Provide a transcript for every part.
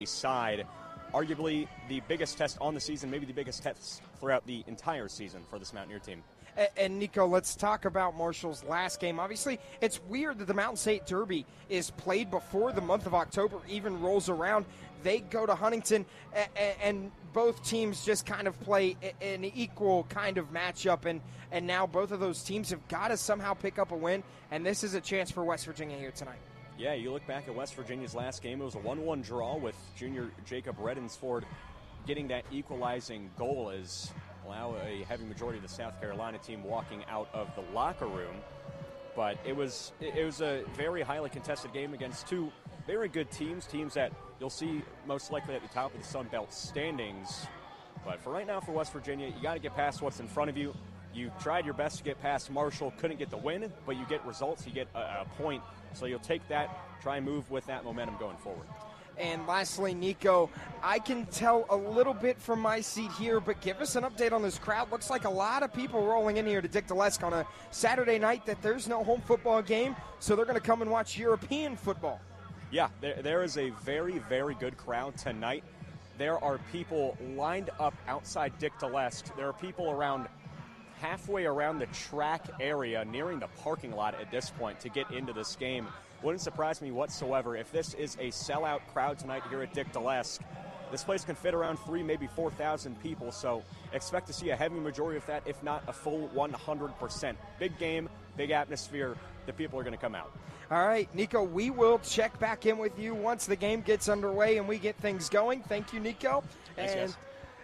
side. Arguably the biggest test on the season, maybe the biggest test throughout the entire season for this Mountaineer team. And Nico, let's talk about Marshall's last game. Obviously, it's weird that the Mountain State Derby is played before the month of October even rolls around. They go to Huntington, and both teams just kind of play an equal kind of matchup, and now both of those teams have got to somehow pick up a win, and this is a chance for West Virginia here tonight. Yeah, you look back at West Virginia's last game, it was a 1-1 draw with junior Jacob Redensford getting that equalizing goal as allow a heavy majority of the South Carolina team walking out of the locker room. But it was a very highly contested game against two very good teams that you'll see most likely at the top of the Sun Belt standings. But for right now, for West Virginia, you got to get past what's in front of you. You tried your best to get past Marshall, couldn't get the win, but you get results, you get a point. So you'll take that, try and move with that momentum going forward. And lastly, Nico, I can tell a little bit from my seat here, but give us an update on this crowd. Looks like a lot of people rolling in here to Dick Dalesk on a Saturday night that there's no home football game, so they're going to come and watch European football. Yeah, there is a very, very good crowd tonight. There are people lined up outside Dick Dalesk. There are people around halfway around the track area, nearing the parking lot at this point to get into this game. Wouldn't surprise me whatsoever if this is a sellout crowd tonight here at Dick Dalesk. This place can fit around 3,000, maybe 4,000 people, so expect to see a heavy majority of that, if not a full 100%. Big game, big atmosphere. The people are going to come out. All right, Nico, we will check back in with you once the game gets underway and we get things going. Thank you, Nico. Thanks, and guys.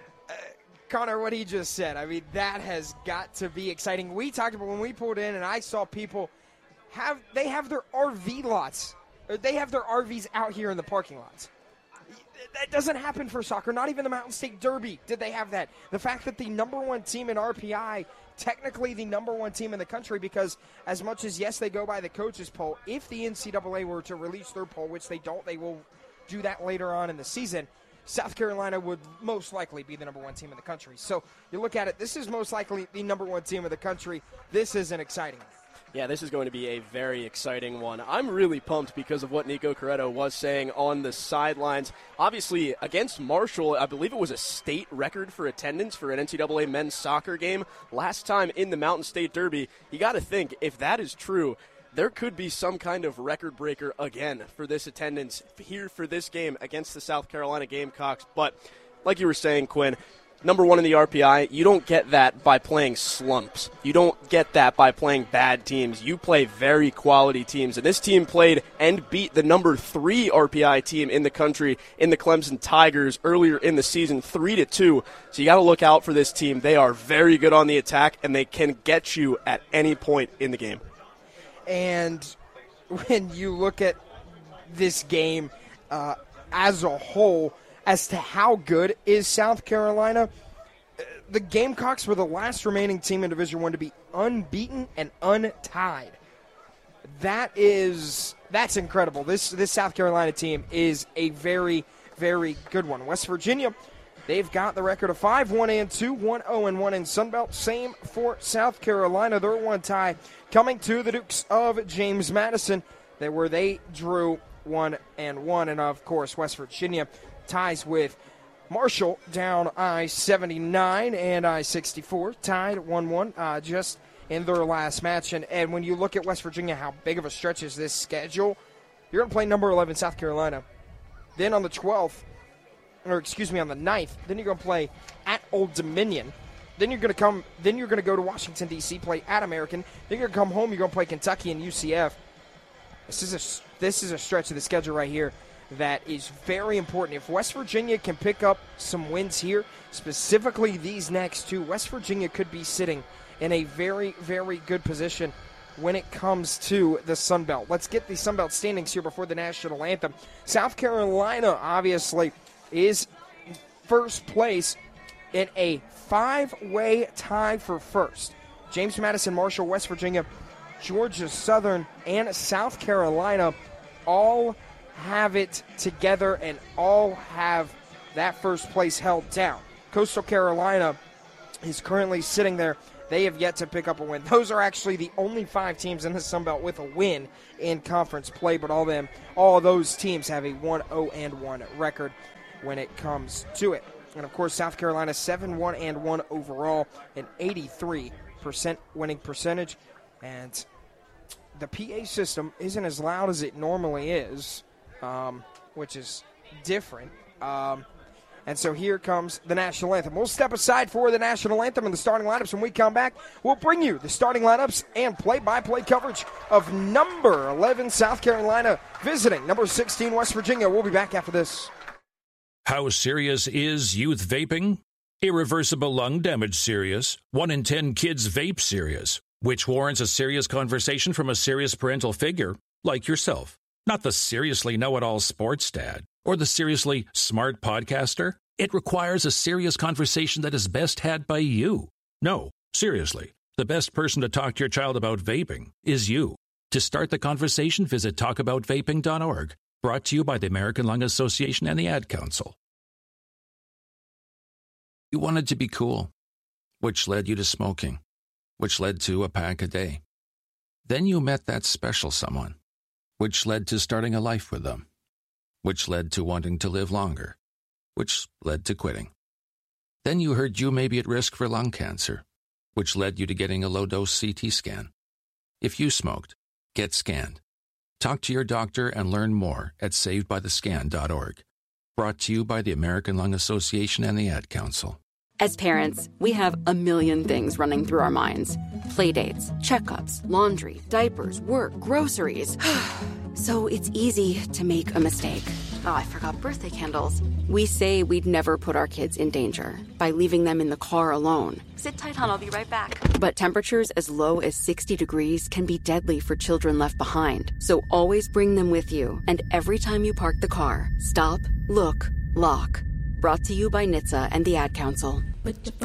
Connor, what he just said, I mean, that has got to be exciting. We talked about when we pulled in and I saw people have their RV lots. Or they have their RVs out here in the parking lots. That doesn't happen for soccer. Not even the Mountain State Derby did they have that. The fact that the number one team in RPI, technically the number one team in the country, because as much as, yes, they go by the coaches poll, if the NCAA were to release their poll, which they don't, they will do that later on in the season, South Carolina would most likely be the number one team in the country. So you look at it, this is most likely the number one team in the country. This is an exciting one. Yeah, this is going to be a very exciting one. I'm really pumped because of what Nico Corretto was saying on the sidelines. Obviously, against Marshall, I believe it was a state record for attendance for an NCAA men's soccer game last time in the Mountain State Derby. You got to think, if that is true, there could be some kind of record breaker again for this attendance here for this game against the South Carolina Gamecocks. But like you were saying, Quinn, number one in the RPI, you don't get that by playing slumps. You don't get that by playing bad teams. You play very quality teams. And this team played and beat the number 3 RPI team in the country in the Clemson Tigers earlier in the season, 3-2. So you got to look out for this team. They are very good on the attack, and they can get you at any point in the game. And when you look at this game as a whole, as to how good is South Carolina, the Gamecocks were the last remaining team in Division I to be unbeaten and untied. That's incredible. This South Carolina team is a very, very good one. West Virginia, they've got the record of 5-1-2, 1-0-1 in Sunbelt. Same for South Carolina. Their one tie coming to the Dukes of James Madison, where they drew 1-1. And, of course, West Virginia ties with Marshall down I-79 and I-64, tied 1-1 just in their last match. And when you look at West Virginia, how big of a stretch is this schedule, you're going to play number 11 South Carolina. Then on the 12th, on the 9th, then you're going to play at Old Dominion. Then you're going to go to Washington, D.C., play at American. Then you're going to come home, you're going to play Kentucky and UCF. This is a stretch of the schedule right here that is very important. If West Virginia can pick up some wins here, specifically these next two, West Virginia could be sitting in a very, very good position when it comes to the Sun Belt. Let's get the Sun Belt standings here before the national anthem. South Carolina, obviously, is first place in a 5-way tie for first. James Madison, Marshall, West Virginia, Georgia Southern, and South Carolina all have it together and all have that first place held down. Coastal Carolina is currently sitting there They have yet to pick up a win. Those are actually the only 5 teams in the Sun Belt with a win in conference play, but all those teams have a 1-0-1 record when it comes to it. And, of course, South Carolina 7-1-1 overall, an 83% winning percentage. And the PA system isn't as loud as it normally is, which is different. And so here comes the national anthem. We'll step aside for the national anthem and the starting lineups. When we come back, we'll bring you the starting lineups and play-by-play coverage of number 11 South Carolina visiting number 16 West Virginia. We'll be back after this. How serious is youth vaping? Irreversible lung damage serious. 1 in 10 kids vape serious, which warrants a serious conversation from a serious parental figure like yourself. Not the seriously know-it-all sports dad or the seriously smart podcaster. It requires a serious conversation that is best had by you. No, seriously, the best person to talk to your child about vaping is you. To start the conversation, visit talkaboutvaping.org. Brought to you by the American Lung Association and the Ad Council. You wanted to be cool, which led you to smoking, which led to a pack a day. Then you met that special someone, which led to starting a life with them, which led to wanting to live longer, which led to quitting. Then you heard you may be at risk for lung cancer, which led you to getting a low-dose CT scan. If you smoked, get scanned. Talk to your doctor and learn more at savedbythescan.org. Brought to you by the American Lung Association and the Ad Council. As parents, we have a million things running through our minds. Playdates, checkups, laundry, diapers, work, groceries. So it's easy to make a mistake. Oh, I forgot birthday candles. We say we'd never put our kids in danger by leaving them in the car alone. Sit tight, hon, I'll be right back. But temperatures as low as 60 degrees can be deadly for children left behind. So always bring them with you. And every time you park the car, stop, look, lock. Brought to you by NHTSA and the Ad Council.